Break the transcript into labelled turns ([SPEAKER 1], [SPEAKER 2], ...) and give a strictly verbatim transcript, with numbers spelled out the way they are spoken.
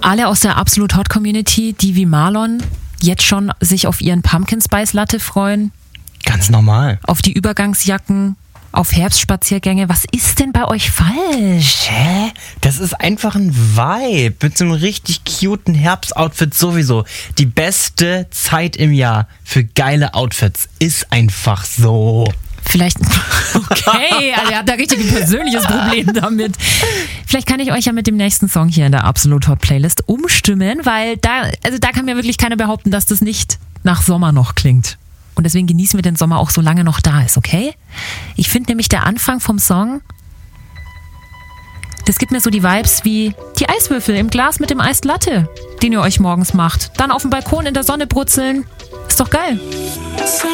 [SPEAKER 1] alle aus der Absolut Hot Community, die wie Marlon jetzt schon sich auf ihren Pumpkin Spice Latte freuen?
[SPEAKER 2] Ganz normal.
[SPEAKER 1] Auf die Übergangsjacken, auf Herbstspaziergänge. Was ist denn bei euch falsch?
[SPEAKER 2] Hä? Das ist einfach ein Vibe mit so einem richtig cuten Herbstoutfit sowieso. Die beste Zeit im Jahr für geile Outfits ist einfach so.
[SPEAKER 1] Vielleicht, okay, also er hat da richtig ein persönliches Problem damit. Vielleicht kann ich euch ja mit dem nächsten Song hier in der Absolut Hot Playlist umstimmen, weil da, also da kann mir wirklich keiner behaupten, dass das nicht nach Sommer noch klingt. Und deswegen genießen wir den Sommer auch, solange noch da ist, okay? Ich finde nämlich der Anfang vom Song, das gibt mir so die Vibes wie die Eiswürfel im Glas mit dem Iced Latte, den ihr euch morgens macht. Dann auf dem Balkon in der Sonne brutzeln. Ist doch geil.